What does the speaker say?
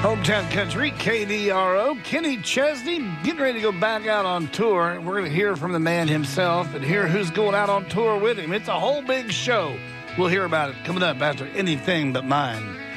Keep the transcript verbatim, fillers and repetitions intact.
Hometown Country, K D R O. Kenny Chesney getting ready to go back out on tour. We're going to hear from the man himself and hear who's going out on tour with him. It's a whole big show. We'll hear about it coming up after Anything But Mine.